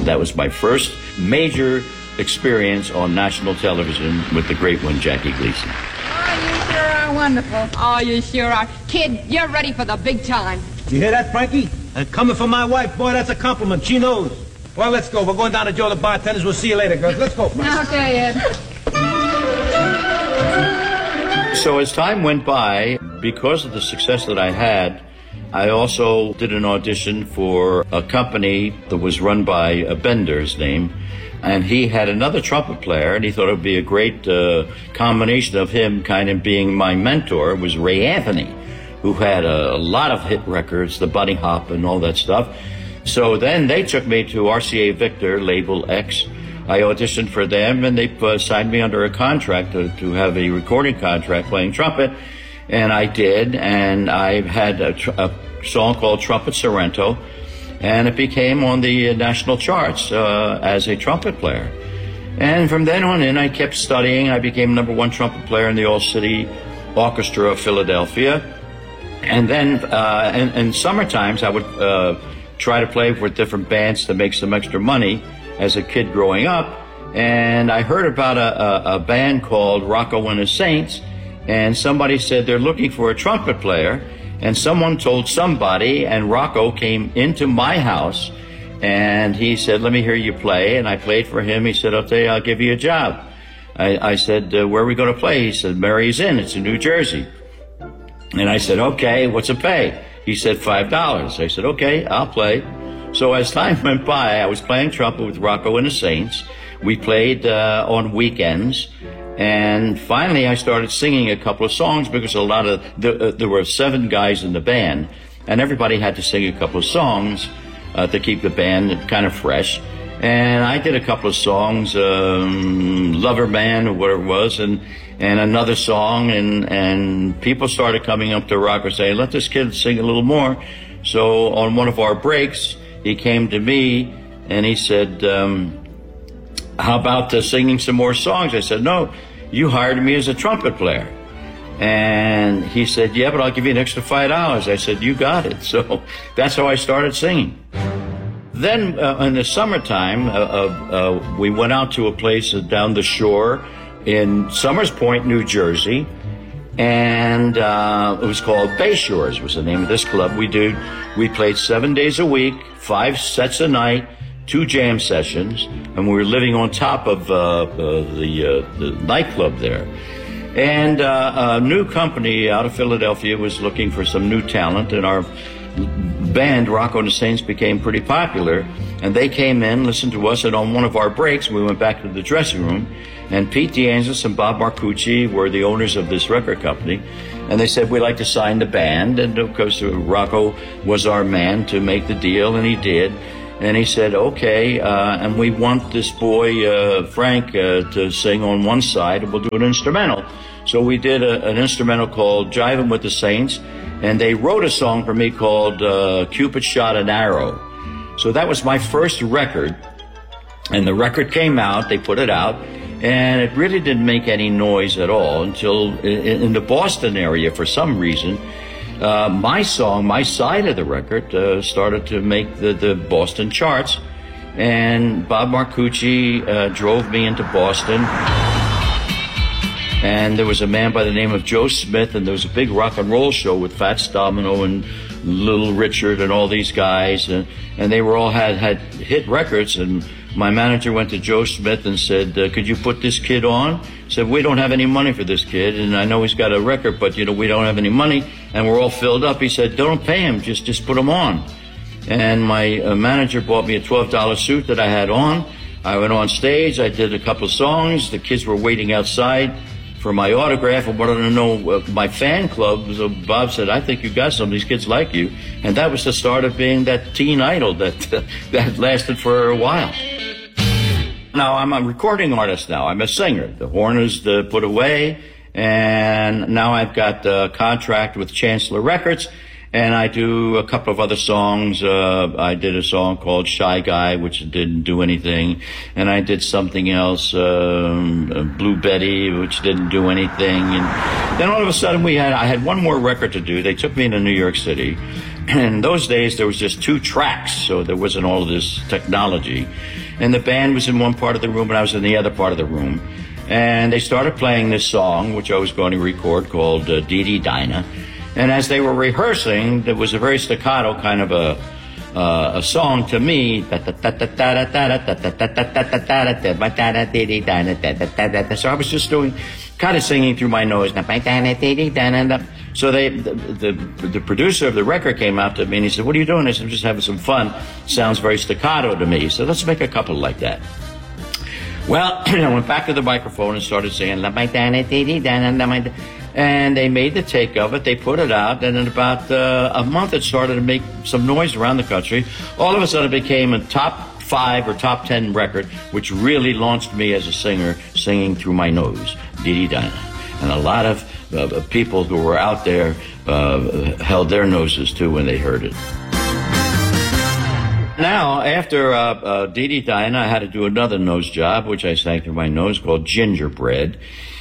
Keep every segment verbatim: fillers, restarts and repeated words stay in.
That was my first major experience on national television with the great one, Jackie Gleason. Oh, you sure are wonderful. Oh, you sure are. Kid, you're ready for the big time. You hear that, Frankie? And coming from my wife, boy, that's a compliment. She knows. Well, let's go. We're going down to Joe the bartenders. We'll see you later, girls. Let's go, Frankie. Okay, Ed. So as time went by, because of the success that I had, I also did an audition for a company that was run by a Bender's name, and he had another trumpet player, and he thought it would be a great uh, combination of him kind of being my mentor. It was Ray Anthony, who had a, a lot of hit records, the Bunny Hop and all that stuff. So then they took me to R C A Victor, label X. I auditioned for them, and they uh, signed me under a contract to, to have a recording contract playing trumpet. And I did, and I had a, tr- a song called Trumpet Sorrento, and it became on the national charts uh, as a trumpet player. And from then on in, I kept studying. I became number one trumpet player in the All-City Orchestra of Philadelphia. And then uh, in, in summer times, I would uh, try to play with different bands to make some extra money as a kid growing up. And I heard about a, a, a band called Rocco and the Saints, and somebody said they're looking for a trumpet player, and someone told somebody, and Rocco came into my house, and he said, let me hear you play, and I played for him. He said, okay, I'll give you a job. I, I said, uh, where are we going to play? He said, Mary's Inn, it's in New Jersey. And I said, okay, what's it pay? He said, five dollars. I said, okay, I'll play. So as time went by, I was playing trumpet with Rocco and the Saints. We played uh, on weekends. And finally, I started singing a couple of songs because a lot of the, uh, there were seven guys in the band, and everybody had to sing a couple of songs uh, to keep the band kind of fresh. And I did a couple of songs, um, Lover Man or whatever it was, and and another song, and and people started coming up to Rocco saying, "Let this kid sing a little more." So on one of our breaks, he came to me and he said, Um, how about uh, singing some more songs? I said, no, you hired me as a trumpet player. And he said, yeah, but I'll give you an extra five dollars. I said, you got it. So that's how I started singing. Then uh, in the summertime, uh, uh, uh, we went out to a place down the shore in Summers Point, New Jersey. And uh, it was called Bay Shores was the name of this club. We did, we played seven days a week, five sets a night, two jam sessions, and we were living on top of uh, uh, the, uh, the nightclub there. And uh, a new company out of Philadelphia was looking for some new talent, and our band, Rocco and the Saints, became pretty popular. And they came in, listened to us, and on one of our breaks, we went back to the dressing room, and Pete DeAngelis and Bob Marcucci were the owners of this record company, and they said, we'd like to sign the band. And of course, Rocco was our man to make the deal, and he did. And he said, okay, uh, and we want this boy, uh, Frank, uh, to sing on one side, and we'll do an instrumental. So we did a, an instrumental called Jivin' with the Saints, and they wrote a song for me called uh, Cupid Shot an Arrow. So that was my first record, and the record came out, they put it out, and it really didn't make any noise at all until in, in the Boston area, for some reason, Uh, my song, my side of the record, uh, started to make the, the Boston charts, and Bob Marcucci uh, drove me into Boston, and there was a man by the name of Joe Smith, and there was a big rock and roll show with Fats Domino and Little Richard and all these guys, and, and they were all had, had hit records, and my manager went to Joe Smith and said, uh, could you put this kid on? Said, we don't have any money for this kid, and I know he's got a record, but, you know, we don't have any money, and we're all filled up. He said, don't pay him, just just put him on. And my uh, manager bought me a twelve dollar suit that I had on. I went on stage, I did a couple of songs, the kids were waiting outside for my autograph and wanted to know uh, my fan club. So Bob said, I think you got some, these kids like you. And that was the start of being that teen idol that, uh, that lasted for a while. Now, I'm a recording artist now. I'm a singer. The horn is uh, put away, and now I've got a contract with Chancellor Records, and I do a couple of other songs. Uh, I did a song called Shy Guy, which didn't do anything, and I did something else, um, Blue Betty, which didn't do anything. And then all of a sudden, we had I had one more record to do. They took me to New York City in those days, there was just two tracks, so there wasn't all of this technology. And the band was in one part of the room, and I was in the other part of the room. And they started playing this song, which I was going to record, called uh, Dee Dee Dinah. And as they were rehearsing, there was a very staccato kind of a uh, a song to me. So I was just doing, kind of singing through my nose. So they, the, the, the producer of the record came out to me and he said, "What are you doing?" I said, "I'm just having some fun. Sounds very staccato to me. So let's make a couple like that." Well, I went back to the microphone and started singing, and they made the take of it. They put it out, and in about uh, a month it started to make some noise around the country. All of a sudden it became a top five or top ten record, which really launched me as a singer, singing through my nose, Dee Dee Dinah. And a lot of uh, people who were out there uh, held their noses too when they heard it. Now, after uh, uh, Dee Dee Dinah, I had to do another nose job, which I sang through my nose, called Gingerbread.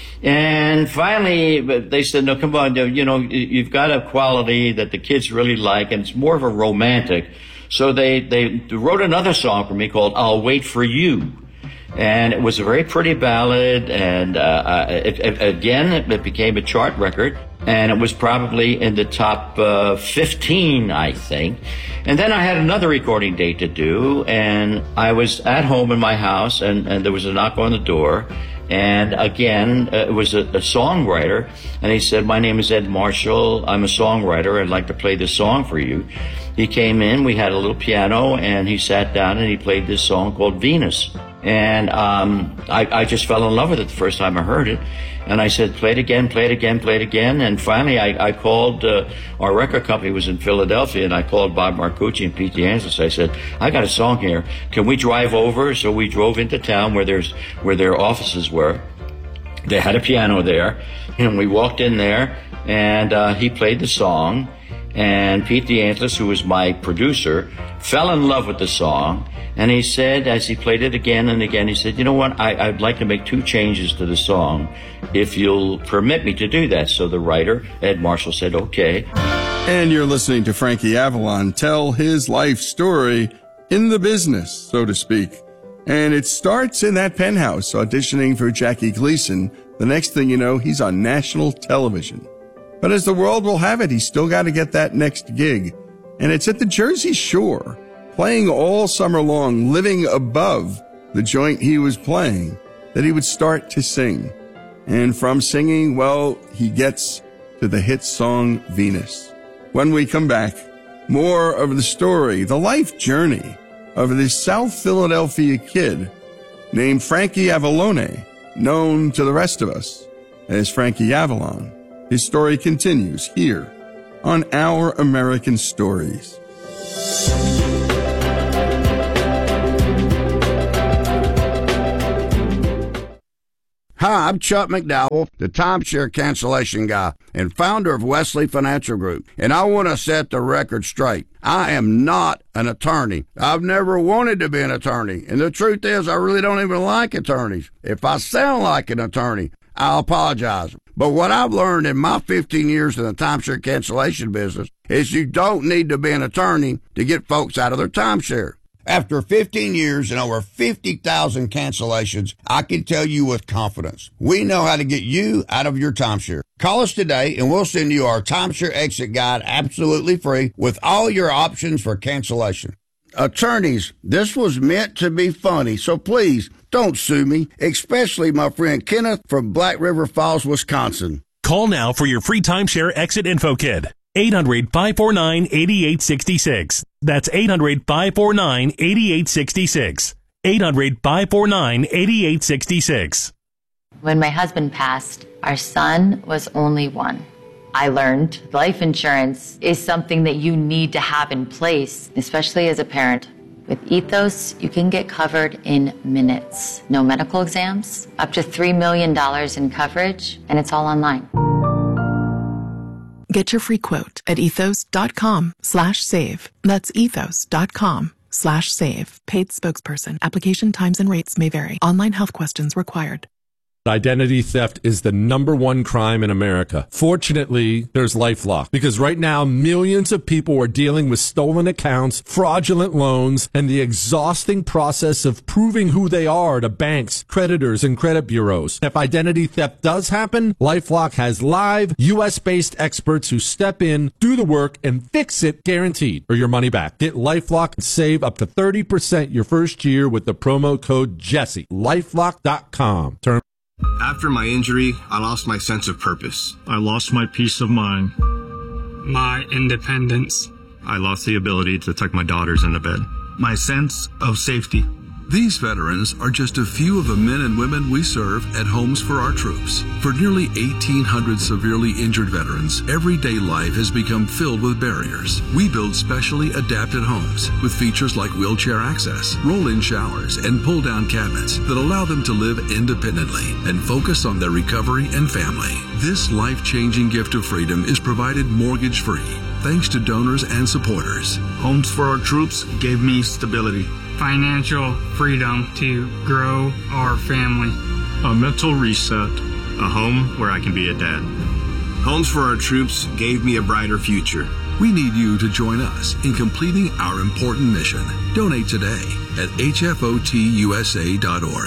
And finally, they said, "No, come on, you know, you've got a quality that the kids really like, and it's more of a romantic." So they, they wrote another song for me called I'll Wait for You. And it was a very pretty ballad, and uh, it, it, again, it, it became a chart record, and it was probably in the top uh, fifteen, I think. And then I had another recording date to do, and I was at home in my house, and, and there was a knock on the door. And again, uh, it was a, a songwriter, and he said, "My name is Ed Marshall. I'm a songwriter. I'd like to play this song for you." He came in, we had a little piano, and he sat down and he played this song called Venus. And um, I, I just fell in love with it the first time I heard it. And I said, "Play it again, play it again, play it again." And finally, I, I called, uh, our record company was in Philadelphia, and I called Bob Marcucci and Pete DeAngelis. I said, "I got a song here. Can we drive over?" So we drove into town where there's where their offices were. They had a piano there, and we walked in there, and uh, he played the song. And Pete DeAngelis, who was my producer, fell in love with the song. And he said, as he played it again and again, he said, "You know what, I, I'd like to make two changes to the song, if you'll permit me to do that." So the writer, Ed Marshall, said, "Okay." And you're listening to Frankie Avalon tell his life story in the business, so to speak. And it starts in that penthouse auditioning for Jackie Gleason. The next thing you know, he's on national television. But as the world will have it, he's still got to get that next gig. And it's at the Jersey Shore, playing all summer long, living above the joint he was playing, that he would start to sing. And from singing, well, he gets to the hit song Venus. When we come back, more of the story, the life journey of this South Philadelphia kid named Frankie Avalone, known to the rest of us as Frankie Avalon. His story continues here on Our American Stories. Hi, I'm Chuck McDowell, the timeshare cancellation guy and founder of Wesley Financial Group, and I want to set the record straight. I am not an attorney. I've never wanted to be an attorney, and the truth is I really don't even like attorneys. If I sound like an attorney, I'll apologize. But what I've learned in my fifteen years in the timeshare cancellation business is you don't need to be an attorney to get folks out of their timeshare. After fifteen years and over fifty thousand cancellations, I can tell you with confidence, we know how to get you out of your timeshare. Call us today and we'll send you our timeshare exit guide absolutely free with all your options for cancellation. Attorneys, this was meant to be funny, so please don't sue me, especially my friend Kenneth from Black River Falls, Wisconsin. Call now for your free timeshare exit info kit. eight hundred, five four nine, eight eight six six. That's eight hundred, five four nine, eight eight six six. eight hundred, five four nine, eight eight six six. When my husband passed, our son was only one. I learned life insurance is something that you need to have in place, especially as a parent. With Ethos, you can get covered in minutes. No medical exams, up to three million dollars in coverage, and it's all online. Get your free quote at ethos.com slash save. That's ethos.com slash save. Paid spokesperson. Application times and rates may vary. Online health questions required. Identity theft is the number one crime in America. Fortunately, there's LifeLock, because right now millions of people are dealing with stolen accounts, fraudulent loans, and the exhausting process of proving who they are to banks, creditors, and credit bureaus. If identity theft does happen, LifeLock has live, U S-based experts who step in, do the work, and fix it guaranteed, or your money back. Get LifeLock and save up to thirty percent your first year with the promo code Jesse. LifeLock dot com. Term- After my injury, I lost my sense of purpose. I lost my peace of mind. My independence. I lost the ability to tuck my daughters into bed. My sense of safety. These veterans are just a few of the men and women we serve at Homes for Our Troops. For nearly eighteen hundred severely injured veterans, everyday life has become filled with barriers. We build specially adapted homes with features like wheelchair access, roll-in showers, and pull-down cabinets that allow them to live independently and focus on their recovery and family. This life-changing gift of freedom is provided mortgage-free, thanks to donors and supporters. Homes for Our Troops gave me stability. Financial freedom to grow our family. A mental reset. A home where I can be a dad. Homes for Our Troops gave me a brighter future. We need you to join us in completing our important mission. Donate today at H F O T U S A dot org.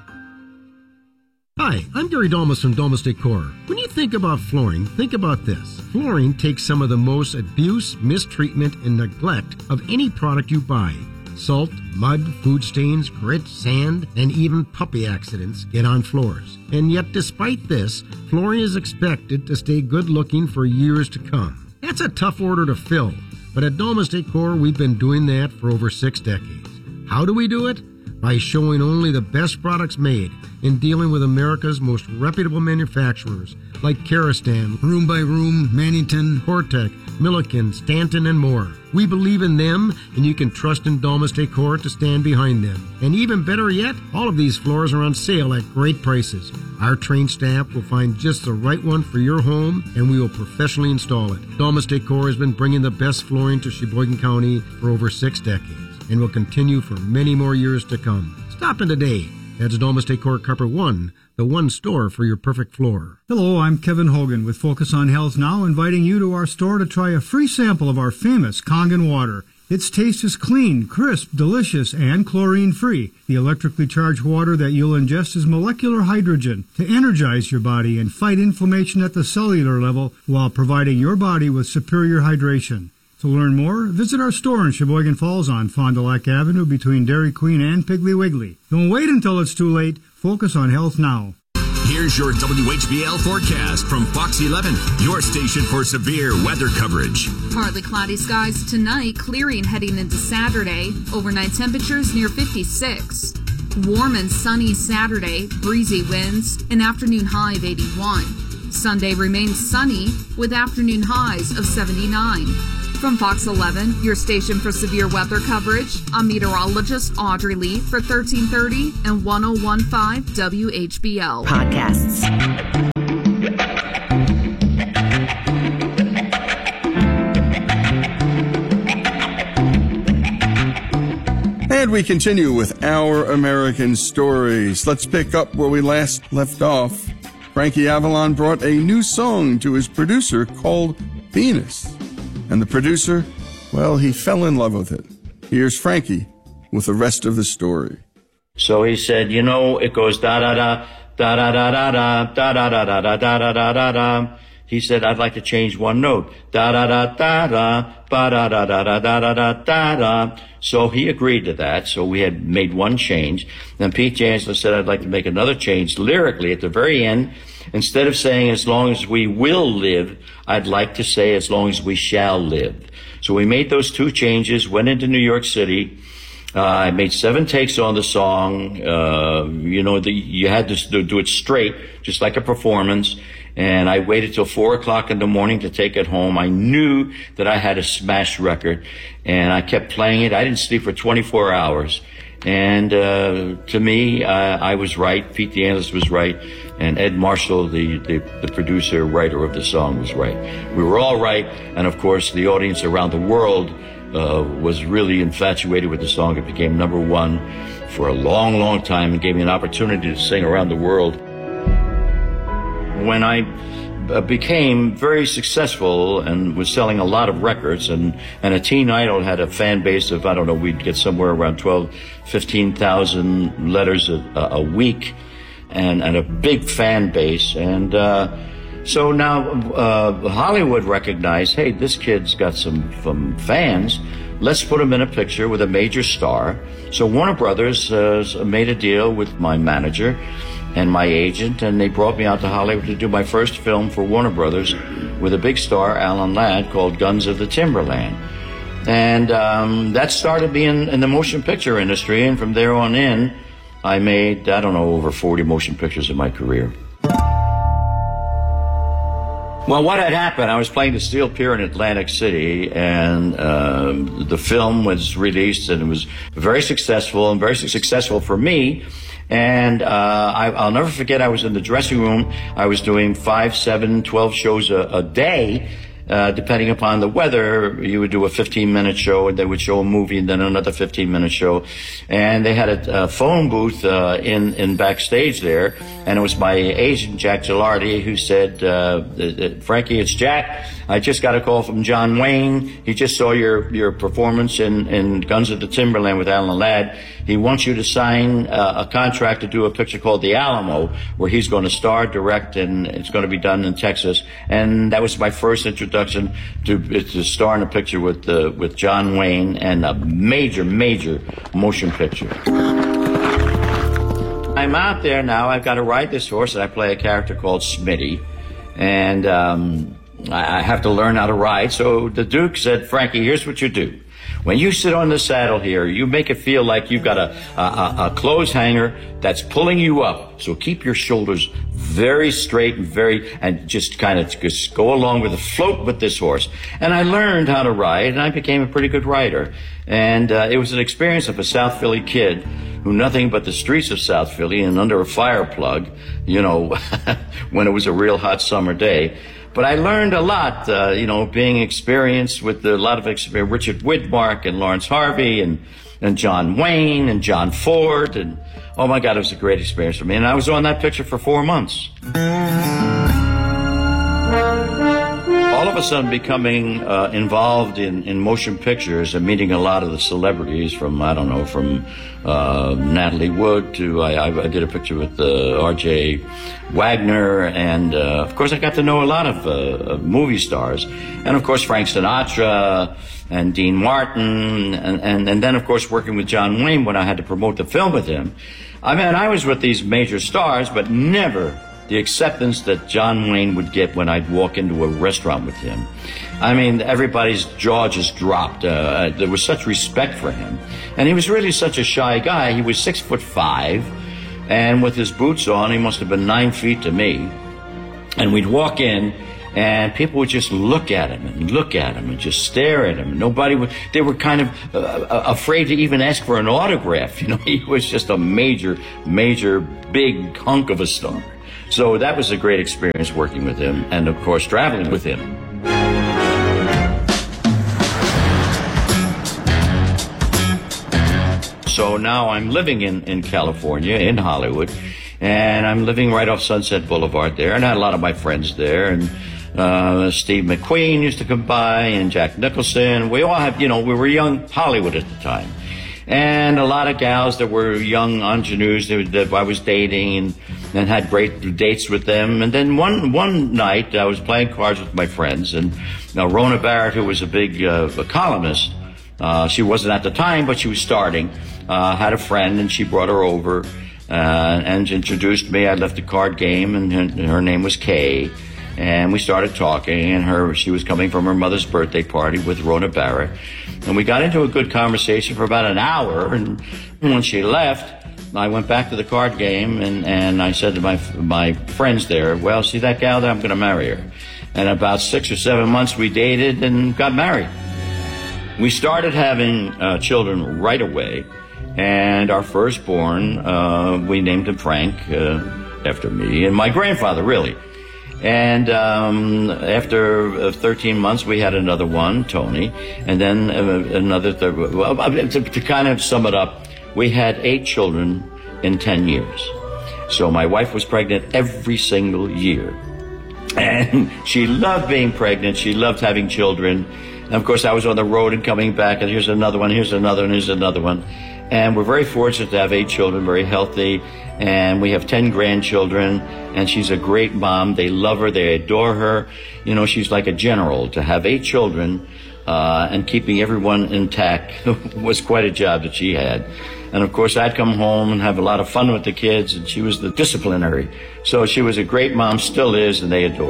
Hi, I'm Gary Dolmas from Dolmas Decor. When you think about flooring, think about this. Flooring takes some of the most abuse, mistreatment, and neglect of any product you buy. Salt, mud, food stains, grit, sand, and even puppy accidents get on floors. And yet, despite this, flooring is expected to stay good looking for years to come. That's a tough order to fill, but at Dolmas Decor, we've been doing that for over six decades. How do we do it? By showing only the best products made and dealing with America's most reputable manufacturers like Karastan, Room by Room, Mannington, Hortec, Milliken, Stanton, and more. We believe in them, and you can trust in Dolmas Decor to stand behind them. And even better yet, all of these floors are on sale at great prices. Our trained staff will find just the right one for your home, and we will professionally install it. Dolmas Decor has been bringing the best flooring to Sheboygan County for over six decades, and will continue for many more years to come. Stop in today. That's Dolmas Decor Copper One, the one store for your perfect floor. Hello, I'm Kevin Hogan with Focus on Health Now, inviting you to our store to try a free sample of our famous Kangen water. Its taste is clean, crisp, delicious, and chlorine-free. The electrically charged water that you'll ingest is molecular hydrogen to energize your body and fight inflammation at the cellular level while providing your body with superior hydration. To learn more, visit our store in Sheboygan Falls on Fond du Lac Avenue between Dairy Queen and Piggly Wiggly. Don't wait until it's too late. Focus on health now. Here's your W H B L forecast from Fox eleven, your station for severe weather coverage. Partly cloudy skies tonight, clearing heading into Saturday. Overnight temperatures near fifty-six. Warm and sunny Saturday, breezy winds, an afternoon high of eighty-one. Sunday remains sunny with afternoon highs of seventy-nine. From Fox eleven, your station for severe weather coverage, I'm meteorologist Audrey Lee for thirteen thirty and ten fifteen W H B L. Podcasts. And we continue with Our American Stories. Let's pick up where we last left off. Frankie Avalon brought a new song to his producer called Venus. And the producer, well, he fell in love with it. Here's Frankie with the rest of the story. So he said, you know, it goes da-da-da, da-da-da-da-da, da-da-da-da-da, da-da-da-da-da. He said, I'd like to change one note. Da-da-da-da-da, ba-da-da-da-da-da-da-da-da. So he agreed to that. So we had made one change. Then Pete Jansler said, I'd like to make another change lyrically at the very end. Instead of saying, as long as we will live, I'd like to say, as long as we shall live. So we made those two changes, went into New York City. Uh, I made seven takes on the song. Uh, you know, the, you had to do it straight, just like a performance. And I waited till four o'clock in the morning to take it home. I knew that I had a smash record, and I kept playing it. I didn't sleep for twenty-four hours. And uh, to me, uh, I was right. Pete DeAngelis was right. And Ed Marshall, the, the, the producer, writer of the song, was right. We were all right. And, of course, the audience around the world uh, was really infatuated with the song. It became number one for a long, long time and gave me an opportunity to sing around the world. When I uh, became very successful and was selling a lot of records, and, and a Teen Idol had a fan base of, I don't know, we'd get somewhere around twelve, fifteen thousand letters a, a week, and, and a big fan base. And uh, so now uh, Hollywood recognized, hey, this kid's got some, some fans. Let's put him in a picture with a major star. So Warner Brothers uh, made a deal with my manager and my agent, and they brought me out to Hollywood to do my first film for Warner Brothers with a big star, Alan Ladd, called Guns of the Timberland. And um, that started me in, in the motion picture industry, and from there on in, I made, I don't know, over forty motion pictures in my career. Well, what had happened, I was playing the Steel Pier in Atlantic City, and uh, the film was released, and it was very successful, and very successful for me. And uh, I, I'll never forget, I was in the dressing room. I was doing five, seven, twelve shows a, a day. Uh, depending upon the weather, you would do a fifteen-minute show, and they would show a movie, and then another fifteen-minute show. And they had a, a phone booth uh, in, in backstage there, and it was my agent, Jack Gilardi, who said, uh, Frankie, it's Jack. I just got a call from John Wayne. He just saw your, your performance in, in Guns of the Timberland with Alan Ladd. He wants you to sign uh, a contract to do a picture called The Alamo, where he's going to star, direct, and it's going to be done in Texas. And that was my first introduction to, to star in a picture with, uh, with John Wayne, and a major, major motion picture. I'm out there now. I've got to ride this horse, and I play a character called Smitty. And um, I have to learn how to ride. So the Duke said, Frankie, here's what you do. When you sit on the saddle here, you make it feel like you've got a, a, a clothes hanger that's pulling you up. So keep your shoulders very straight and very, and just kind of just go along with the float with this horse. And I learned how to ride, and I became a pretty good rider. And uh, it was an experience of a South Philly kid who nothing but the streets of South Philly and under a fire plug, you know, when it was a real hot summer day. But I learned a lot, uh, you know, being experienced with a lot of experience, Richard Widmark and Lawrence Harvey and, and John Wayne and John Ford. And, oh, my God, it was a great experience for me. And I was on that picture for four months. All of a sudden becoming uh, involved in, in motion pictures and meeting a lot of the celebrities from, I don't know, from uh, Natalie Wood to, I, I did a picture with uh, R J Wagner, and uh, of course I got to know a lot of uh, movie stars, and of course Frank Sinatra and Dean Martin, and, and, and then of course working with John Wayne when I had to promote the film with him. I mean, I was with these major stars, but never the acceptance that John Wayne would get when I'd walk into a restaurant with him. I mean, everybody's jaw just dropped. Uh, there was such respect for him. And he was really such a shy guy. He was six foot five, and with his boots on, he must have been nine feet to me. And we'd walk in, and people would just look at him and look at him and just stare at him. Nobody would, they were kind of uh, afraid to even ask for an autograph. You know, he was just a major, major, big hunk of a star. So that was a great experience working with him, and of course traveling with him. So now I'm living in, in California, in Hollywood, and I'm living right off Sunset Boulevard there, and I had a lot of my friends there, and uh, Steve McQueen used to come by, and Jack Nicholson. We all have, you know, we were young Hollywood at the time. And a lot of gals that were young ingenues that, that I was dating, and, and had great dates with them. And then one one night I was playing cards with my friends, and uh, Rona Barrett, who was a big uh, a columnist, uh, she wasn't at the time, but she was starting, uh, had a friend, and she brought her over uh, and introduced me. I left a card game, and her, her name was Kay. And we started talking, and her she was coming from her mother's birthday party with Rona Barrett. And we got into a good conversation for about an hour, and when she left, I went back to the card game, and, and I said to my my friends there, well, see that gal there? I'm going to marry her. And about six or seven months we dated and got married. We started having uh, children right away, and our firstborn, uh, we named him Frank, uh, after me, and my grandfather, really. And um, after uh, thirteen months, we had another one, Tony, and then uh, another. Th- well, to, to kind of sum it up, we had eight children in ten years. So my wife was pregnant every single year. And she loved being pregnant. She loved having children. And of course, I was on the road and coming back, and here's another one, here's another one, here's another one. And we're very fortunate to have eight children, very healthy. And we have ten grandchildren. And she's a great mom. They love her. They adore her. You know, she's like a general. To have eight children uh, and keeping everyone intact was quite a job that she had. And of course, I'd come home and have a lot of fun with the kids, and she was the disciplinary. So she was a great mom, still is, and they adore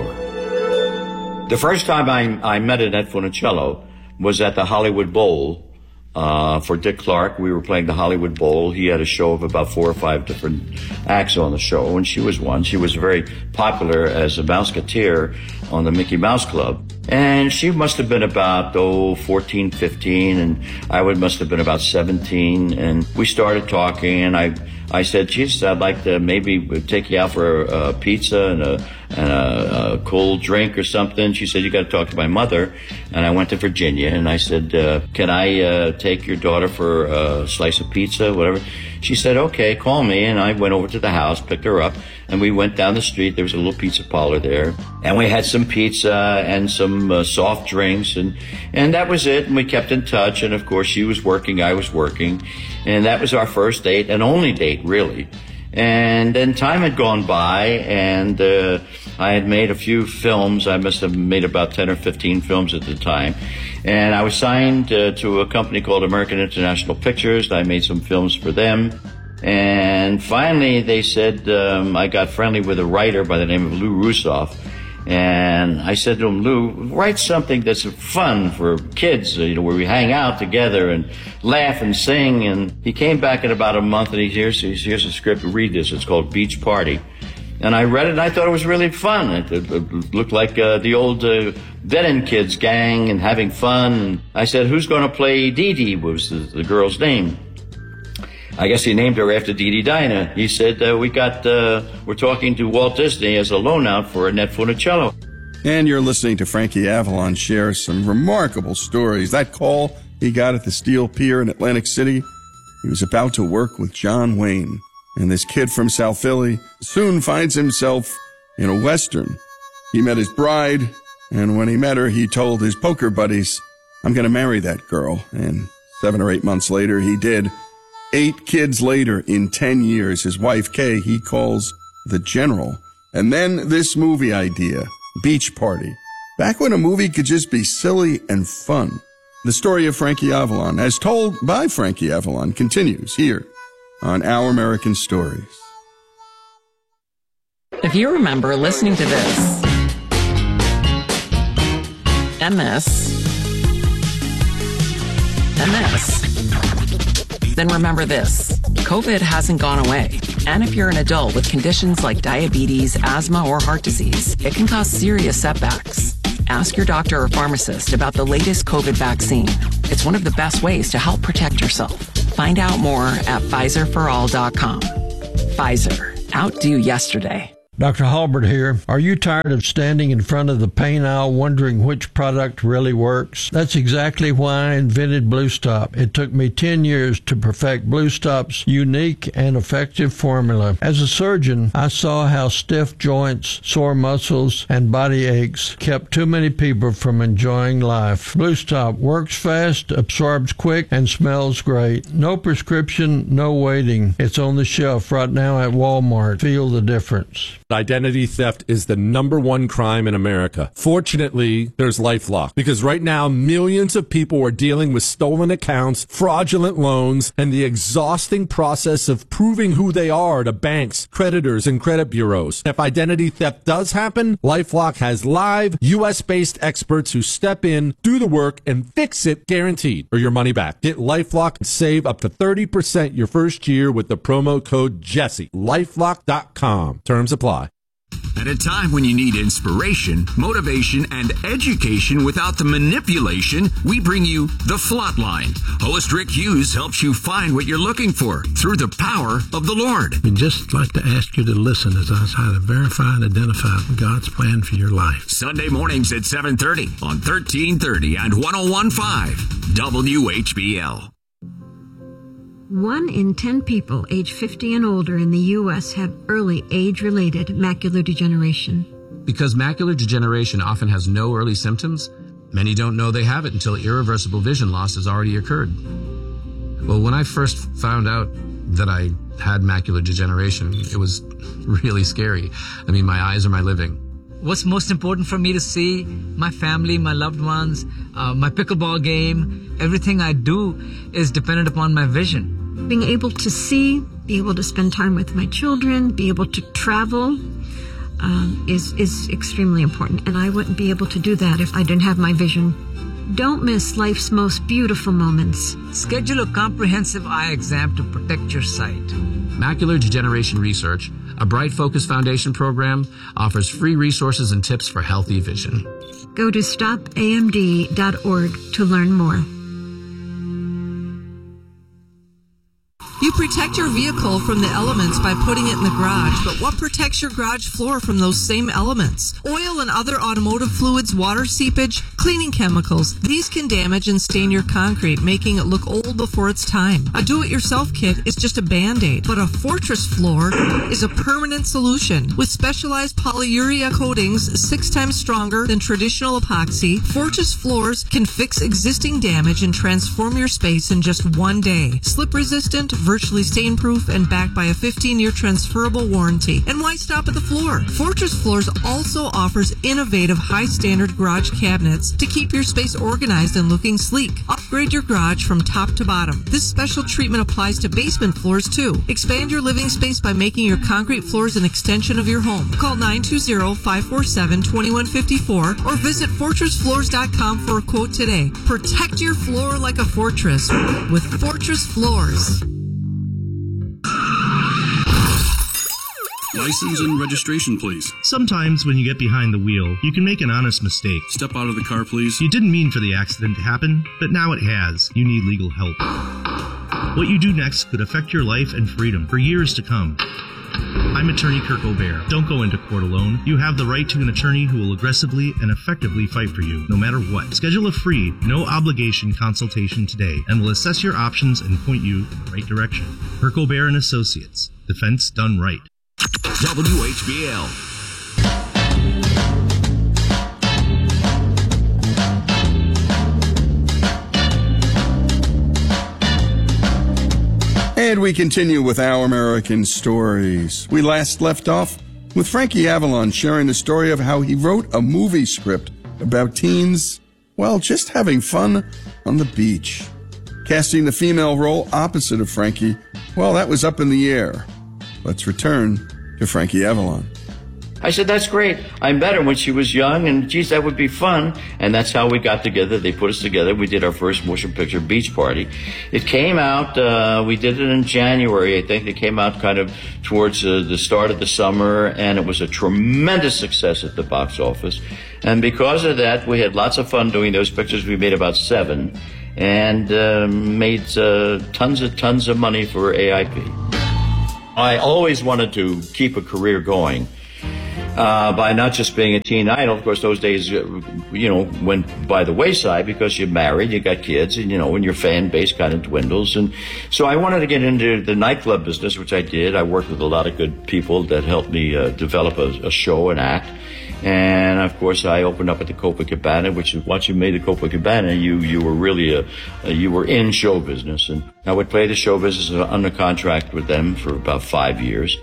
her. The first time I, I met Annette Funicello was at the Hollywood Bowl uh, for Dick Clark. We were playing the Hollywood Bowl. He had a show of about four or five different acts on the show, and she was one. She was very popular as a Mouseketeer on the Mickey Mouse Club. And she must have been about, oh, fourteen, fifteen, and I would must have been about seventeen. And we started talking, and I I said, geez, I'd like to maybe take you out for a, a pizza and, a, and a, a cold drink or something. She said, you got to talk to my mother. And I went to Virginia, and I said, uh, can I uh, take your daughter for a slice of pizza, whatever? She said, okay, call me. And I went over to the house, picked her up, and we went down the street. There was a little pizza parlor there. And we had some pizza and some uh, soft drinks, and, and that was it. And we kept in touch. And, of course, she was working, I was working. And that was our first date, and only date, really. And then time had gone by, and uh, I had made a few films. I must have made about ten or fifteen films at the time. And I was signed uh, to a company called American International Pictures. I made some films for them. And finally, they said um, I got friendly with a writer by the name of Lou Russoff. And I said to him, Lou, write something that's fun for kids, you know, where we hang out together and laugh and sing. And he came back in about a month, and he here's, here's a script. Read this. It's called Beach Party. And I read it, and I thought it was really fun. It, it, it looked like uh, the old uh, Veteran Kids gang and having fun. And I said, who's going to play Dee Dee, was the, the girl's name. I guess he named her after Dee Dee Dinah. He said, uh, we got, uh, we're talking to Walt Disney as a loan out for Annette Funicello. And you're listening to Frankie Avalon share some remarkable stories. That call he got at the Steel Pier in Atlantic City, he was about to work with John Wayne. And this kid from South Philly soon finds himself in a Western. He met his bride, and when he met her, he told his poker buddies, I'm going to marry that girl. And seven or eight months later, he did. Eight kids later, in ten years, his wife, Kay, he calls the General. And then this movie idea, Beach Party. Back when a movie could just be silly and fun. The story of Frankie Avalon, as told by Frankie Avalon, continues here on Our American Stories. If you remember listening to this, and this, and this, then remember this. COVID hasn't gone away. And if you're an adult with conditions like diabetes, asthma, or heart disease, it can cause serious setbacks. Ask your doctor or pharmacist about the latest COVID vaccine. It's one of the best ways to help protect yourself. Find out more at Pfizer for all dot com. Pfizer. Outdo yesterday. Doctor Halbert here. Are you tired of standing in front of the pain aisle wondering which product really works? That's exactly why I invented Blue Stop. It took me ten years to perfect Blue Stop's unique and effective formula. As a surgeon, I saw how stiff joints, sore muscles, and body aches kept too many people from enjoying life. Blue Stop works fast, absorbs quick, and smells great. No prescription, no waiting. It's on the shelf right now at Walmart. Feel the difference. Identity theft is the number one crime in America. Fortunately, there's LifeLock, because right now millions of people are dealing with stolen accounts, fraudulent loans, and the exhausting process of proving who they are to banks, creditors, and credit bureaus. If identity theft does happen, LifeLock has live U S based experts who step in, do the work, and fix it guaranteed, or your money back. Get LifeLock and save up to thirty percent your first year with the promo code Jesse. LifeLock dot com. Terms apply. At a time when you need inspiration, motivation, and education without the manipulation, we bring you The Flatline. Host Rick Hughes helps you find what you're looking for through the power of the Lord. We'd just like to ask you to listen as I try to verify and identify God's plan for your life. Sunday mornings at seven thirty on thirteen thirty and one oh one point five W H B L. One in ten people age fifty and older in the U S have early age-related macular degeneration. Because macular degeneration often has no early symptoms, many don't know they have it until irreversible vision loss has already occurred. Well, when I first found out that I had macular degeneration, it was really scary. I mean, my eyes are my living. What's most important for me to see? My family, my loved ones, uh, my pickleball game, everything I do is dependent upon my vision. Being able to see, be able to spend time with my children, be able to travel, Um, is, is extremely important, and I wouldn't be able to do that if I didn't have my vision. Don't miss life's most beautiful moments. Schedule a comprehensive eye exam to protect your sight. Macular Degeneration Research, a Bright Focus Foundation program, offers free resources and tips for healthy vision. Go to stop A M D dot org to learn more. You protect your vehicle from the elements by putting it in the garage, but what protects your garage floor from those same elements? Oil and other automotive fluids, water seepage, cleaning chemicals. These can damage and stain your concrete, making it look old before its time. A do-it-yourself kit is just a Band-Aid, but a Fortress floor is a permanent solution. With specialized polyurea coatings six times stronger than traditional epoxy, Fortress floors can fix existing damage and transform your space in just one day. Slip-resistant, virtually stain-proof, and backed by a fifteen-year transferable warranty. And why stop at the floor? Fortress Floors also offers innovative high-standard garage cabinets to keep your space organized and looking sleek. Upgrade your garage from top to bottom. This special treatment applies to basement floors, too. Expand your living space by making your concrete floors an extension of your home. Call nine two zero, five four seven, two one five four or visit fortress floors dot com for a quote today. Protect your floor like a fortress with Fortress Floors. License and registration, please. Sometimes when you get behind the wheel, you can make an honest mistake. Step out of the car, please. You didn't mean for the accident to happen, but now it has. You need legal help. What you do next could affect your life and freedom for years to come. I'm attorney Kirk O'Bear. Don't go into court alone. You have the right to an attorney who will aggressively and effectively fight for you, no matter what. Schedule a free, no-obligation consultation today, and we'll assess your options and point you in the right direction. Kirk O'Bear and Associates. Defense done right. W H B L. And we continue with Our American Stories. We last left off with Frankie Avalon sharing the story of how he wrote a movie script about teens, well, just having fun on the beach. Casting the female role opposite of Frankie, well, that was up in the air. Let's return to Frankie Avalon. I said, that's great. I met her when she was young, and geez, that would be fun. And that's how we got together. They put us together. We did our first motion picture beach party. It came out, uh, we did it in January. I think it came out kind of towards uh, the start of the summer, and it was a tremendous success at the box office. And because of that, we had lots of fun doing those pictures. We made about seven and uh, made uh, tons of tons of money for A I P. I always wanted to keep a career going uh, by not just being a teen idol. Of course, those days, you know, went by the wayside because you're married, you got kids, and, you know, and your fan base kind of dwindles. And so I wanted to get into the nightclub business, which I did. I worked with a lot of good people that helped me uh, develop a, a show and act. And, of course, I opened up at the Copacabana, which is, once you made the Copacabana, you, you were really a, a, you were in show business. And I would play the show business under contract with them for about five years.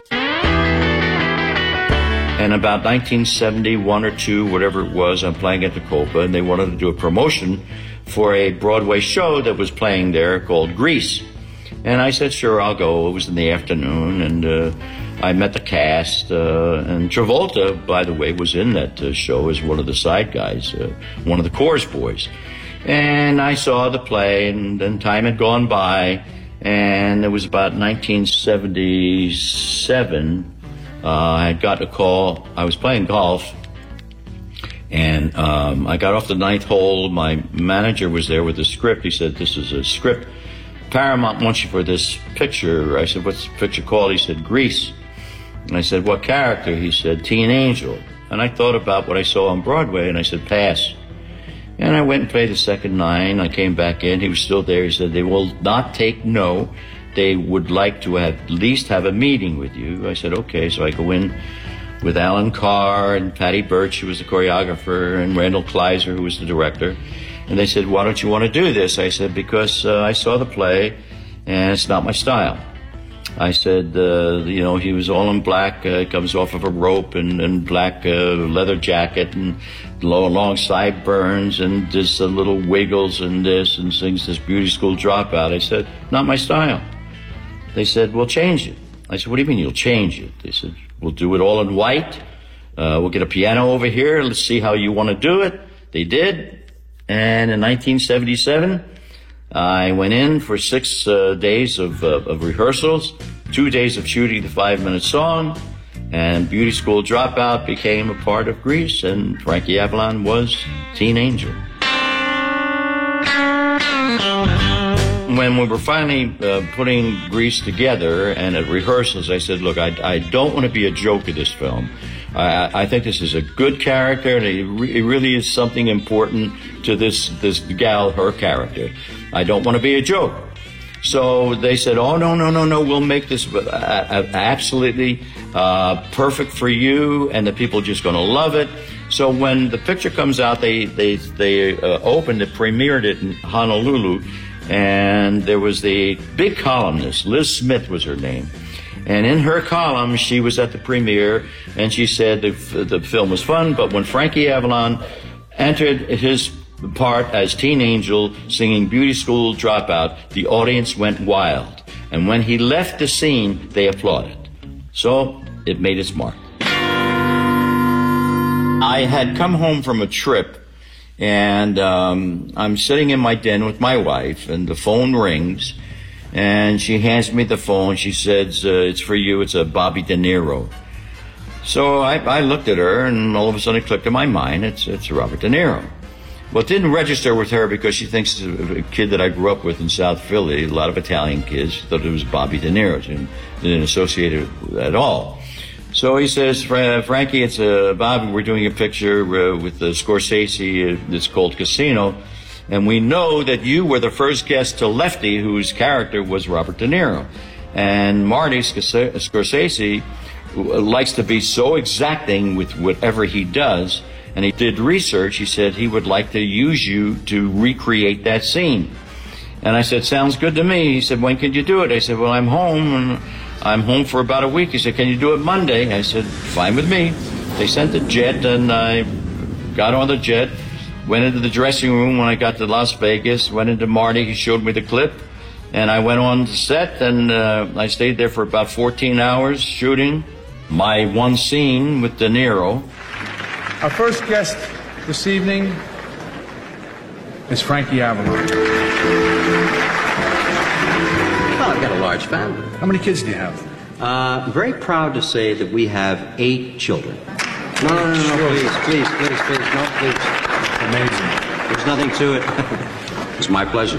And about nineteen seventy-one or two, whatever it was, I'm playing at the Copa, and they wanted to do a promotion for a Broadway show that was playing there called Grease. And I said, sure, I'll go. It was in the afternoon, and uh, I met the cast. Uh, and Travolta, by the way, was in that uh, show as one of the side guys, uh, one of the chorus boys. And I saw the play, and then time had gone by, and it was about nineteen seventy-seven. Uh, I got a call. I was playing golf, and um, I got off the ninth hole. My manager was there with the script. He said, this is a script. Paramount wants you for this picture. I said, what's the picture called? He said, Grease. And I said, what character? He said, Teen Angel. And I thought about what I saw on Broadway, and I said, pass. And I went and played the second nine. I came back in. He was still there. He said, they will not take no. they would like to have, at least have a meeting with you. I said, okay. So I go in with Alan Carr and Patty Birch, who was the choreographer, and Randall Kleiser, who was the director. And they said, why don't you want to do this? I said, because uh, I saw the play, and it's not my style. I said, uh, you know, he was all in black, uh, comes off of a rope and, and black uh, leather jacket and low, long sideburns and just uh, little wiggles and this and sings this beauty school dropout. I said, not my style. They said, we'll change it. I said, what do you mean you'll change it? They said, we'll do it all in white. Uh, we'll get a piano over here. Let's see how you want to do it. They did. And in nineteen seventy-seven, I went in for six uh, days of, uh, of rehearsals, two days of shooting the five-minute song, and Beauty School Dropout became a part of Grease, and Frankie Avalon was Teen Angel. When we were finally uh, putting Grease together and at rehearsals, I said, look, I, I don't want to be a joke of this film. I, I think this is a good character, and it, re- it really is something important to this, this gal, her character. I don't want to be a joke. So they said, oh, no, no, no, no, we'll make this uh, uh, absolutely uh, perfect for you, and the people are just going to love it. So when the picture comes out, they, they, they uh, opened it, premiered it in Honolulu, and there was the big columnist, Liz Smith was her name. And in her column, she was at the premiere, and she said the, the film was fun, but when Frankie Avalon entered his part as Teen Angel singing Beauty School Dropout, the audience went wild. And when he left the scene, they applauded. So it made its mark. I had come home from a trip, and um, I'm sitting in my den with my wife, and the phone rings. And she hands me the phone. She says, uh, it's for you. It's a Bobby De Niro. So I, I looked at her, and all of a sudden it clicked in my mind. It's, it's Robert De Niro. Well, it didn't register with her because she thinks it's a kid that I grew up with in South Philly, a lot of Italian kids. She thought it was Bobby De Niro. She didn't, didn't associate it at all. So he says, Frankie, it's uh, Bobby. We're doing a picture uh, with uh, Scorsese. Uh, it's called Casino. And we know that you were the first guest to Lefty, whose character was Robert De Niro. And Marty Scorsese likes to be so exacting with whatever he does. And he did research. He said he would like to use you to recreate that scene. And I said, sounds good to me. He said, when can you do it? I said, well, I'm home, and I'm home for about a week. He said, can you do it Monday? I said, fine with me. They sent the jet, and I got on the jet. Went into the dressing room when I got to Las Vegas, went into Marty, he showed me the clip, and I went on the set, and uh, I stayed there for about fourteen hours shooting my one scene with De Niro. Our first guest this evening is Frankie Avalon. Well, I've got a large family. How many kids do you have? Uh, I'm very proud to say that we have eight children. No, no, no, no, please, please, please, please, no, please. Amazing. There's nothing to it. It's my pleasure.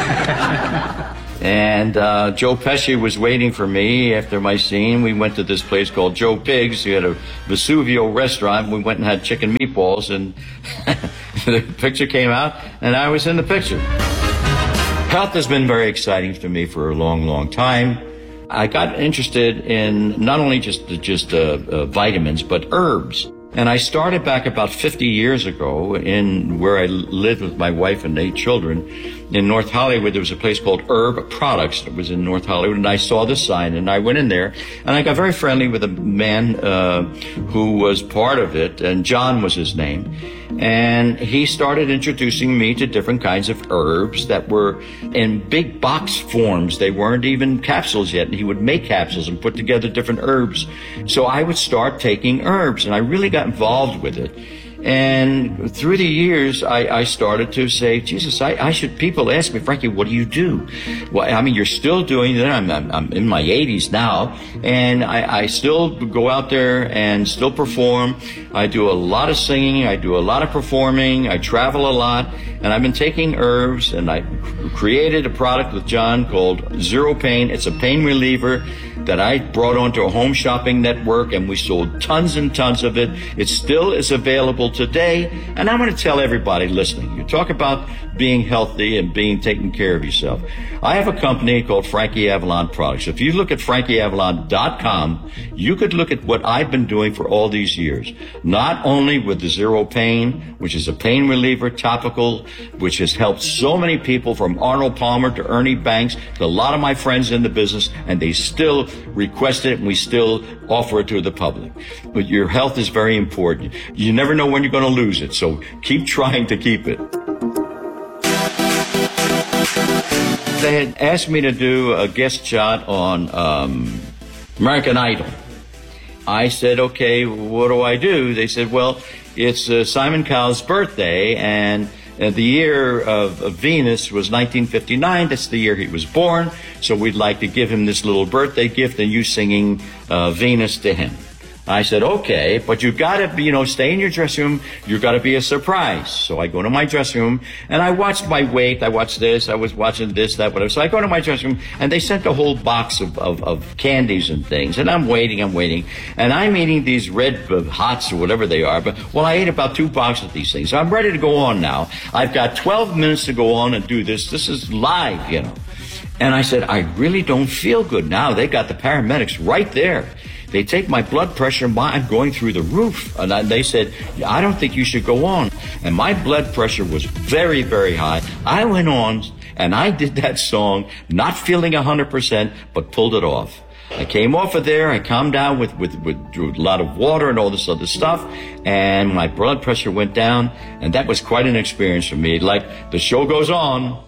And uh, Joe Pesci was waiting for me after my scene. We went to this place called Joe Pig's. He had a Vesuvio restaurant. We went and had chicken meatballs, and the picture came out, and I was in the picture. Health has been very exciting to me for a long, long time. I got interested in not only just just uh, uh, vitamins, but herbs. And I started back about fifty years ago in where I lived with my wife and eight children in North Hollywood. There was a place called Herb Products that was in North Hollywood, and I saw the sign, and I went in there, and I got very friendly with a man uh, who was part of it, and John was his name. And he started introducing me to different kinds of herbs that were in big box forms. They weren't even capsules yet, and he would make capsules and put together different herbs. So I would start taking herbs, and I really got involved with it. And through the years, I, I started to say, Jesus, I, I should, people ask me, Frankie, what do you do? Well, I mean, you're still doing it. I'm, I'm, I'm in my eighties now, and I, I still go out there and still perform. I do a lot of singing. I do a lot of performing. I travel a lot, and I've been taking herbs, and I created a product with John called Zero Pain. It's a pain reliever that I brought onto a home shopping network, and we sold tons and tons of it. It still is available today, and I'm going to tell everybody listening. You talk about being healthy and being taking care of yourself. I have a company called Frankie Avalon Products. If you look at frankie avalon dot com, you could look at what I've been doing for all these years. Not only with the Zero Pain, which is a pain reliever, topical, which has helped so many people from Arnold Palmer to Ernie Banks to a lot of my friends in the business, and they still request it and we still offer it to the public. But your health is very important. You never know when you're going to lose it, so keep trying to keep it. They had asked me to do a guest shot on um, American Idol. I said, okay, what do I do? They said, well, it's uh, Simon Cowell's birthday, and uh, the year of, of Venus was nineteen fifty-nine. That's the year he was born. So we'd like to give him this little birthday gift and you singing uh, Venus to him. I said, okay, but you've got to, you know, stay in your dressing room. You've got to be a surprise. So I go to my dressing room, and I watched my weight. I watched this. I was watching this, that, whatever. So I go to my dressing room, and they sent a whole box of, of, of candies and things. And I'm waiting, I'm waiting. And I'm eating these red uh, hots or whatever they are. But, well, I ate about two boxes of these things. So I'm ready to go on now. I've got twelve minutes to go on and do this. This is live, you know. And I said, I really don't feel good now. They got the paramedics right there. They take my blood pressure, I'm going through the roof. And I, they said, I don't think you should go on. And my blood pressure was very, very high. I went on and I did that song, not feeling one hundred percent, but pulled it off. I came off of there, I calmed down with, with, with a lot of water and all this other stuff, and my blood pressure went down, and that was quite an experience for me. Like, the show goes on.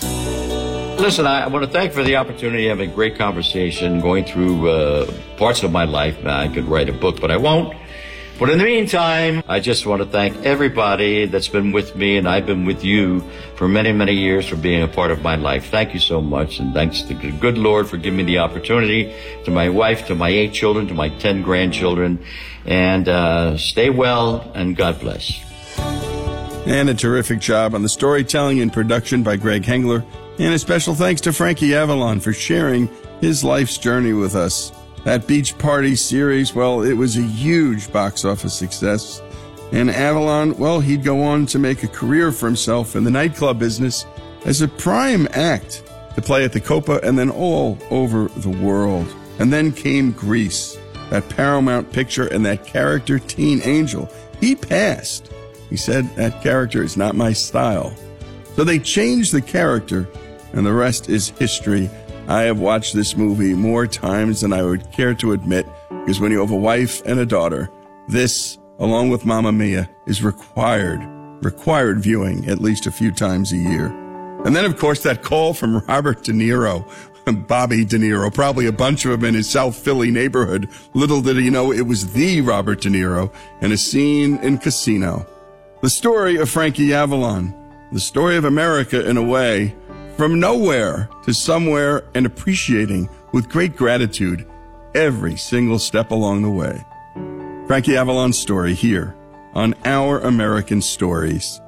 Listen, I want to thank you for the opportunity of having a great conversation, going through uh, parts of my life. I could write a book, but I won't. But in the meantime, I just want to thank everybody that's been with me, and I've been with you for many, many years for being a part of my life. Thank you so much, and thanks to the good Lord for giving me the opportunity, to my wife, to my eight children, to my ten grandchildren, and uh, stay well, and God bless. And a terrific job on the storytelling and production by Greg Hengler. And a special thanks to Frankie Avalon for sharing his life's journey with us. That Beach Party series, well, it was a huge box office success. And Avalon, well, he'd go on to make a career for himself in the nightclub business as a prime act to play at the Copa and then all over the world. And then came Grease, that Paramount picture and that character Teen Angel. He passed. He said, that character is not my style. So they changed the character, and the rest is history. I have watched this movie more times than I would care to admit, because when you have a wife and a daughter, this, along with Mamma Mia, is required, required viewing at least a few times a year. And then, of course, that call from Robert De Niro, Bobby De Niro, probably a bunch of them in his South Philly neighborhood. Little did he know it was the Robert De Niro, and a scene in Casino. The story of Frankie Avalon. The story of America, in a way, from nowhere to somewhere, and appreciating with great gratitude every single step along the way. Frankie Avalon's story here on Our American Stories.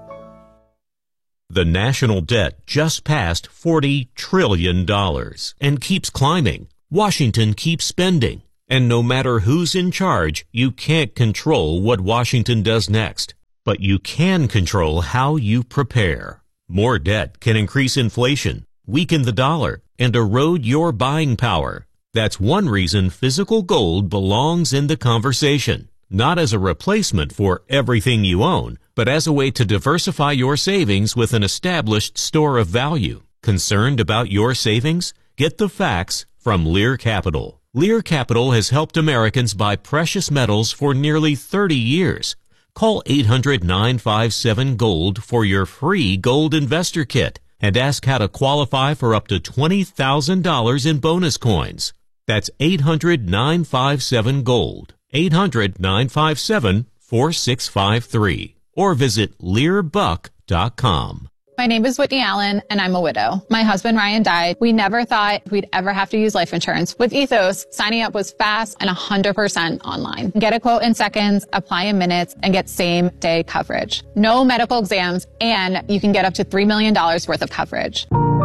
The national debt just passed forty trillion dollars and keeps climbing. Washington keeps spending. And no matter who's in charge, you can't control what Washington does next. But you can control how you prepare. More debt can increase inflation, weaken the dollar, and erode your buying power. That's one reason physical gold belongs in the conversation. Not as a replacement for everything you own, but as a way to diversify your savings with an established store of value. Concerned about your savings? Get the facts from Lear Capital. Lear Capital has helped Americans buy precious metals for nearly thirty years. Call eight hundred, nine five seven, GOLD for your free gold investor kit and ask how to qualify for up to twenty thousand dollars in bonus coins. That's eight hundred, nine five seven, GOLD. eight hundred, nine five seven, four six five three. Or visit lear buck dot com. My name is Whitney Allen, and I'm a widow. My husband, Ryan, died. We never thought we'd ever have to use life insurance. With Ethos, signing up was fast and one hundred percent online. Get a quote in seconds, apply in minutes, and get same-day coverage. No medical exams, and you can get up to three million dollars worth of coverage.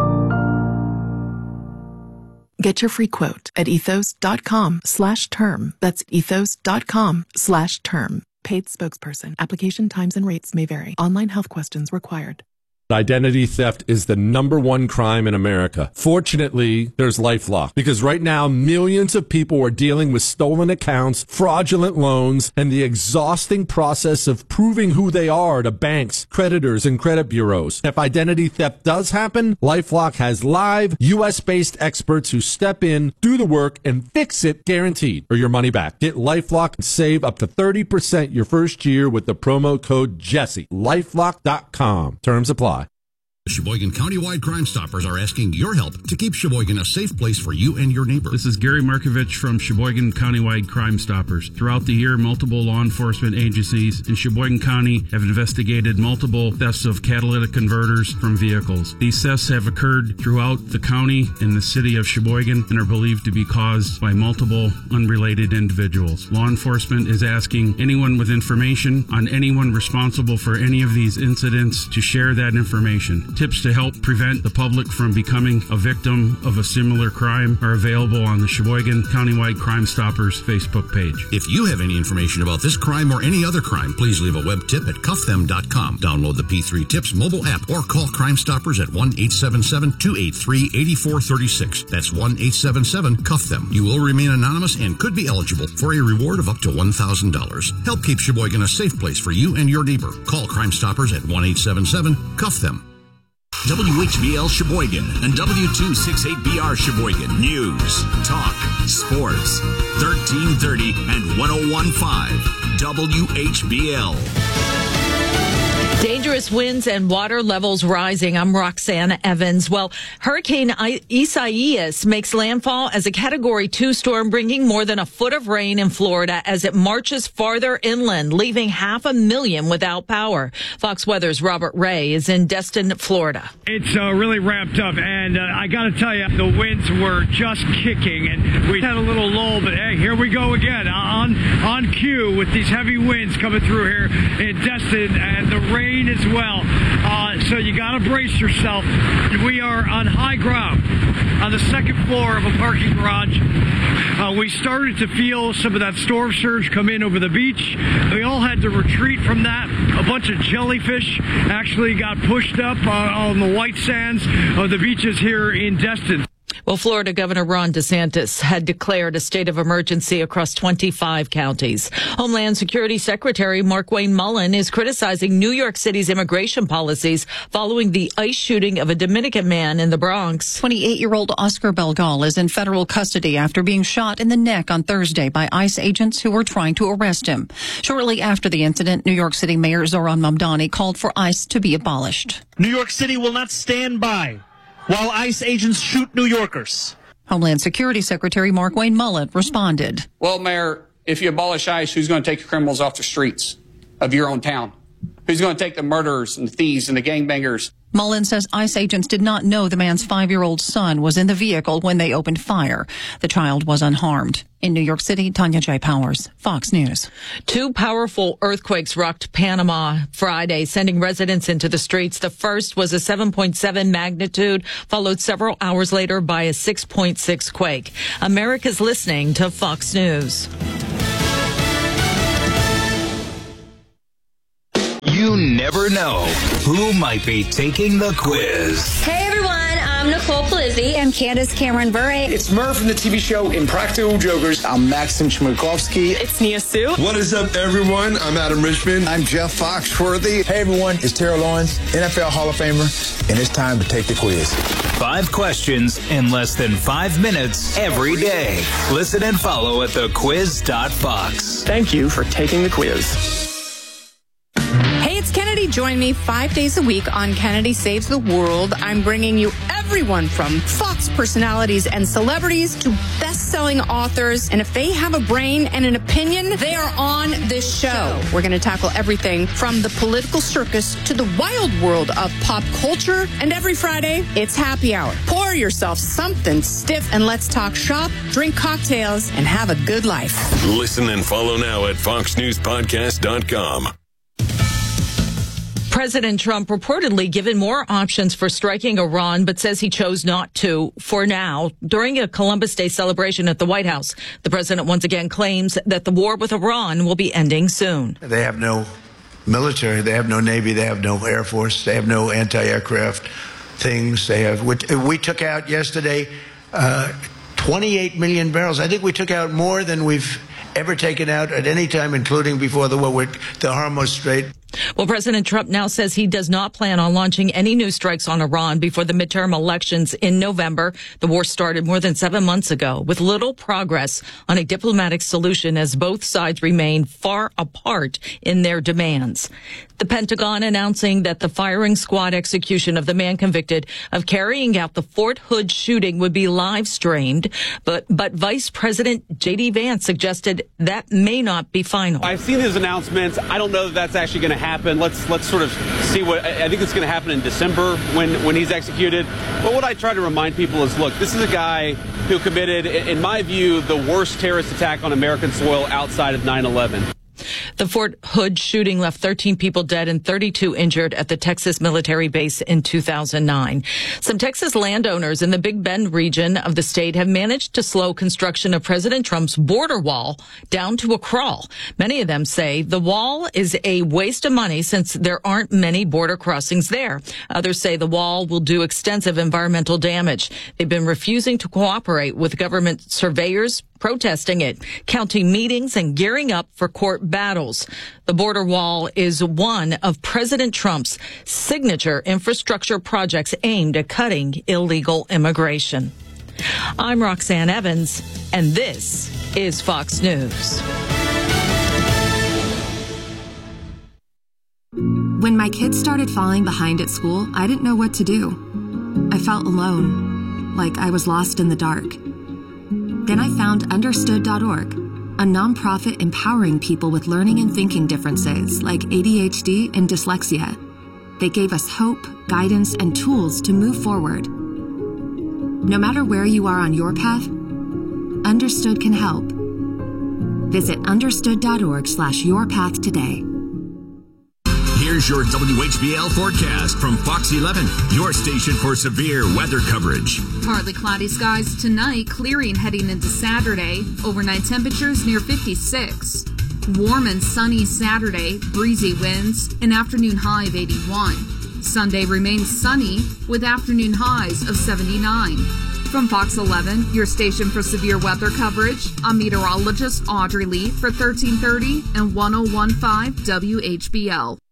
Get your free quote at ethos dot com slash term. That's ethos dot com slash term. Paid spokesperson. Application times and rates may vary. Online health questions required. Identity theft is the number one crime in America. Fortunately, there's LifeLock, because right now millions of people are dealing with stolen accounts, fraudulent loans, and the exhausting process of proving who they are to banks, creditors, and credit bureaus. If identity theft does happen, LifeLock has live U S-based experts who step in, do the work, and fix it guaranteed, or your money back. Get LifeLock and save up to thirty percent your first year with the promo code Jesse. LifeLock dot com. Terms apply. Sheboygan Countywide Crime Stoppers are asking your help to keep Sheboygan a safe place for you and your neighbors. This is Gary Markovich from Sheboygan Countywide Crime Stoppers. Throughout the year, multiple law enforcement agencies in Sheboygan County have investigated multiple thefts of catalytic converters from vehicles. These thefts have occurred throughout the county and the city of Sheboygan and are believed to be caused by multiple unrelated individuals. Law enforcement is asking anyone with information on anyone responsible for any of these incidents to share that information. Tips to help prevent the public from becoming a victim of a similar crime are available on the Sheboygan Countywide Crime Stoppers Facebook page. If you have any information about this crime or any other crime, please leave a web tip at cuff them dot com. Download the P three Tips mobile app or call Crime Stoppers at one eight seven seven, two eight three, eight four three six. That's one eight seven seven, cuff them. You will remain anonymous and could be eligible for a reward of up to one thousand dollars. Help keep Sheboygan a safe place for you and your neighbor. Call Crime Stoppers at one eight seven seven, cuff them. W H B L Sheboygan and W two sixty-eight B R Sheboygan. News, talk, sports. thirteen thirty and one oh one point five W H B L. Dangerous winds and water levels rising. I'm Roxanne Evans. Well, Hurricane Isaias makes landfall as a Category two storm, bringing more than a foot of rain in Florida as it marches farther inland, leaving half a million without power. Fox Weather's Robert Ray is in Destin, Florida. It's uh, really ramped up, and uh, I got to tell you, the winds were just kicking, and we had a little lull, but hey, here we go again on on cue with these heavy winds coming through here in Destin, and the rain as well. Uh, so you got to brace yourself. We are on high ground on the second floor of a parking garage. Uh, we started to feel some of that storm surge come in over the beach. We all had to retreat from that. A bunch of jellyfish actually got pushed up uh, on the white sands of the beaches here in Destin. Well, Florida Governor Ron DeSantis had declared a state of emergency across twenty-five counties. Homeland Security Secretary Markwayne Mullin is criticizing New York City's immigration policies following the ICE shooting of a Dominican man in the Bronx. twenty-eight-year-old Oscar Belgal is in federal custody after being shot in the neck on Thursday by ICE agents who were trying to arrest him. Shortly after the incident, New York City Mayor Zohran Mamdani called for ICE to be abolished. New York City will not stand by while ICE agents shoot New Yorkers. Homeland Security Secretary Markwayne Mullin responded. Well, Mayor, if you abolish ICE, who's going to take the criminals off the streets of your own town? Who's going to take the murderers and the thieves and the gangbangers? Mullin says ICE agents did not know the man's five-year-old son was in the vehicle when they opened fire. The child was unharmed. In New York City, Tanya J. Powers, Fox News. Two powerful earthquakes rocked Panama Friday, sending residents into the streets. The first was a seven point seven magnitude, followed several hours later by a six point six quake. America's listening to Fox News. You never know who might be taking the quiz. Hey everyone, I'm Nicole Palizzi. I'm Candace Cameron Bure. It's Murph from the T V show Impractical Jokers. I'm Maxim Chmerkovsky. It's Nia Sue. What is up, everyone? I'm Adam Richmond. I'm Jeff Foxworthy. Hey everyone, it's Terrell Owens, N F L Hall of Famer, and it's time to take the quiz. Five questions in less than five minutes every day. Listen and follow at the quiz dot fox. Thank you for taking the quiz. Hey, it's Kennedy. Join me five days a week on Kennedy Saves the World. I'm bringing you everyone from Fox personalities and celebrities to best-selling authors. And if they have a brain and an opinion, they are on this show. We're going to tackle everything from the political circus to the wild world of pop culture. And every Friday, it's happy hour. Pour yourself something stiff and let's talk shop, drink cocktails, and have a good life. Listen and follow now at fox news podcast dot com. President Trump reportedly given more options for striking Iran, but says he chose not to for now. During a Columbus Day celebration at the White House, the president once again claims that the war with Iran will be ending soon. They have no military, they have no Navy, they have no Air Force, they have no anti-aircraft things. They have. We took out yesterday uh, twenty-eight million barrels. I think we took out more than we've ever taken out at any time, including before the war with the Hormuz Strait. Well, President Trump now says he does not plan on launching any new strikes on Iran before the midterm elections in November. The war started more than seven months ago with little progress on a diplomatic solution as both sides remain far apart in their demands. The Pentagon announcing that the firing squad execution of the man convicted of carrying out the Fort Hood shooting would be live streamed, but but Vice President J D Vance suggested that may not be final. I've seen his announcements. I don't know that that's actually going to happen. Let's let's sort of see what I think it's going to happen in December when when he's executed. But what I try to remind people is, look, this is a guy who committed, in my view, the worst terrorist attack on American soil outside of nine eleven. The Fort Hood shooting left thirteen people dead and thirty-two injured at the Texas military base in two thousand nine. Some Texas landowners in the Big Bend region of the state have managed to slow construction of President Trump's border wall down to a crawl. Many of them say the wall is a waste of money since there aren't many border crossings there. Others say the wall will do extensive environmental damage. They've been refusing to cooperate with government surveyors, protesting it, counting meetings and gearing up for court battles. The border wall is one of President Trump's signature infrastructure projects aimed at cutting illegal immigration. I'm Roxanne Evans, and this is Fox News. When my kids started falling behind at school, I didn't know what to do. I felt alone, like I was lost in the dark. Then I found understood dot org, a nonprofit empowering people with learning and thinking differences like A D H D and dyslexia. They gave us hope, guidance, and tools to move forward. No matter where you are on your path, Understood can help. Visit understood dot org slash your path today. Here's your W H B L forecast from Fox eleven, your station for severe weather coverage. Partly cloudy skies tonight, clearing heading into Saturday. Overnight temperatures near fifty-six. Warm and sunny Saturday, breezy winds, an afternoon high of eighty-one. Sunday remains sunny with afternoon highs of seventy-nine. From Fox eleven, your station for severe weather coverage, I'm meteorologist Audrey Lee for thirteen thirty and ten fifteen W H B L.